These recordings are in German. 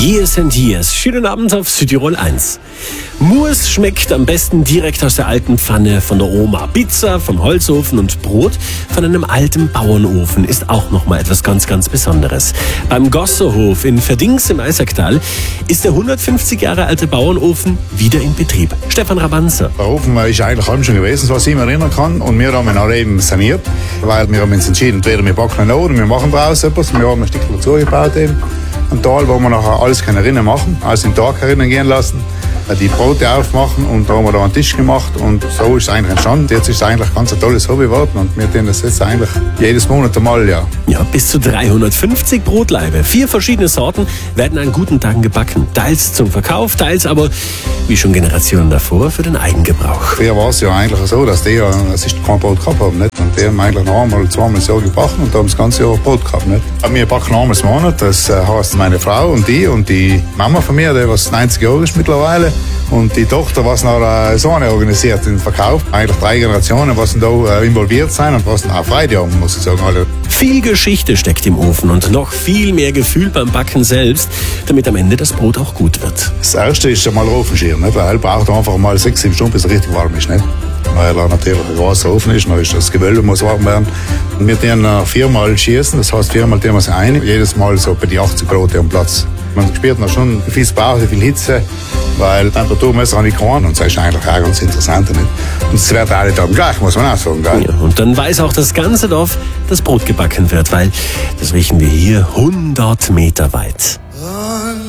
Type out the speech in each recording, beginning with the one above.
Years and Years. Schönen Abend auf Südtirol 1. Mousse schmeckt am besten direkt aus der alten Pfanne von der Oma. Pizza vom Holzofen und Brot von einem alten Bauernofen ist auch nochmal etwas ganz, ganz Besonderes. Beim Gosserhof in Verdings im Eisacktal ist der 150 Jahre alte Bauernofen wieder in Betrieb. Stefan Rabanzer. Der Ofen ist eigentlich allem schon gewesen, was ich mich erinnern kann. Und wir haben ihn auch eben saniert, weil wir haben uns entschieden, entweder wir backen ihn oder wir machen draus etwas. Wir haben ein Stück dazu gebaut eben. Ein Tal, wo wir nachher alles drinnen machen, alles im Tag herinnen gehen lassen, die Brote aufmachen und da haben wir da einen Tisch gemacht und so ist es eigentlich entstanden. Jetzt ist es eigentlich ganz ein tolles Hobby geworden und wir tun das jetzt eigentlich jedes Monat einmal, ja. Ja, bis zu 350 Brotlaibe, 4 verschiedene Sorten werden an guten Tagen gebacken. Teils zum Verkauf, teils aber, wie schon Generationen davor, für den Eigengebrauch. Früher war es ja eigentlich so, dass die ja kein Brot gehabt haben, nicht? Und die haben eigentlich noch einmal, zweimal das Jahr gebacken und haben das ganze Jahr Brot gehabt, nicht? Wir backen einmal im Monat, das heißt meine Frau und die Mama von mir, die was 90 Jahre ist mittlerweile, und die Tochter, was noch so eine organisiert, den Verkauf. Eigentlich 3 Generationen, was da involviert sind und was auch Freude haben, muss ich sagen. Alle. Viel Geschichte steckt im Ofen und noch viel mehr Gefühl beim Backen selbst, damit am Ende das Brot auch gut wird. Das Erste ist einmal Ofenschirren, nicht? Weil er braucht einfach mal 6-7 Stunden, bis er richtig warm ist, nicht? Weil er natürlich ein großer Ofen ist, dann ist das Gewölbe muss warm werden. Und wir tun 4-mal schießen, das heißt 4-mal tun wir es ein, jedes Mal so bei die 80 Grad am Platz. Man spürt noch schon viel Pause, viel Hitze, weil Temperaturmesser habe ich keinen und das ist eigentlich auch ganz interessant. Nicht? Und es wird alle Tage gleich, muss man auch sagen. Gell? Ja, und dann weiß auch das ganze Dorf, dass Brot gebacken wird, weil das riechen wir hier 100 Meter weit.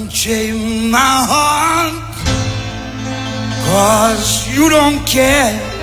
Unchain my heart, 'cause you don't care.